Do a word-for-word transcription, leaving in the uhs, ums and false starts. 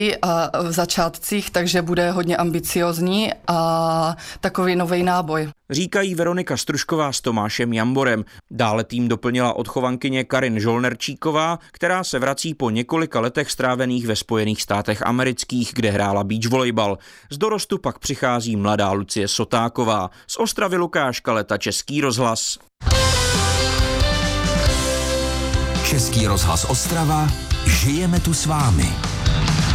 a v začátcích, takže bude hodně ambiciozní a takový nový náboj. Říkají Veronika Stružková s Tomášem Jamborem. Dále tým doplnila odchovankyně Karin Žolnerčíková, která se vrací po několika letech strávených ve Spojených státech amerických, kde hrála beach volejbal. Z dorostu pak přichází mladá Lucie Sotáková. Z Ostravy Lukáš Kaleta, Český rozhlas. Český rozhlas Ostrava, žijeme tu s vámi.